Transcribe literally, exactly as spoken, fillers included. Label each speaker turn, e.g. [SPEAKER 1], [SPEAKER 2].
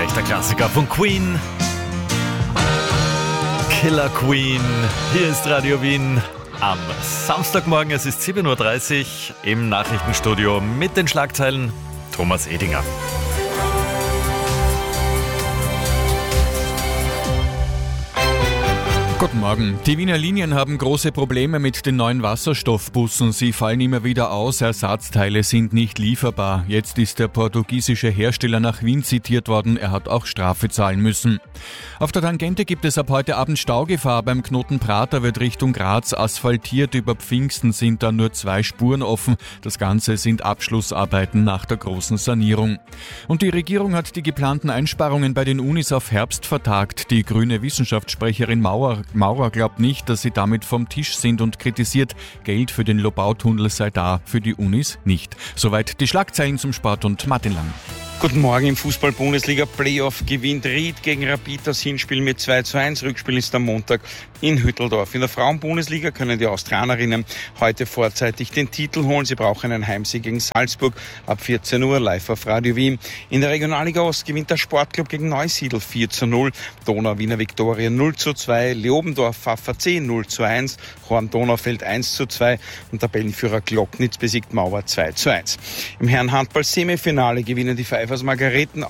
[SPEAKER 1] echter Klassiker von Queen. Killer Queen. Hier ist Radio Wien am Samstagmorgen. Es ist sieben Uhr dreißig im Nachrichtenstudio mit den Schlagzeilen Thomas Edinger.
[SPEAKER 2] Guten Morgen. Die Wiener Linien haben große Probleme mit den neuen Wasserstoffbussen. Sie fallen immer wieder aus, Ersatzteile sind nicht lieferbar. Jetzt ist der portugiesische Hersteller nach Wien zitiert worden, er hat auch Strafe zahlen müssen. Auf der Tangente gibt es ab heute Abend Staugefahr. Beim Knoten Prater wird Richtung Graz asphaltiert. Über Pfingsten sind da nur zwei Spuren offen. Das Ganze sind Abschlussarbeiten nach der großen Sanierung. Und die Regierung hat die geplanten Einsparungen bei den Unis auf Herbst vertagt. Die grüne Wissenschaftssprecherin Mauer Maurer glaubt nicht, dass sie damit vom Tisch sind und kritisiert, Geld für den Lobautunnel sei da, für die Unis nicht. Soweit die Schlagzeilen zum Sport und Martin Lang.
[SPEAKER 3] Guten Morgen. Im Fußball-Bundesliga-Playoff gewinnt Ried gegen Rapid das Hinspiel mit zwei zu eins. Rückspiel ist am Montag in Hütteldorf. In der Frauen-Bundesliga können die Australierinnen heute vorzeitig den Titel holen. Sie brauchen einen Heimsieg gegen Salzburg ab vierzehn Uhr live auf Radio Wien. In der Regionalliga Ost gewinnt der Sportclub gegen Neusiedl vier zu null. Donau-Wiener Viktoria null zu zwei. Leobendorf-Pfaffer C null zu eins. Horn-Donaufeld eins zu zwei. Und Tabellenführer Glocknitz besiegt Mauer zwei zu eins. Im Herren-Handball-Semifinale gewinnen die Pfeifers Margareten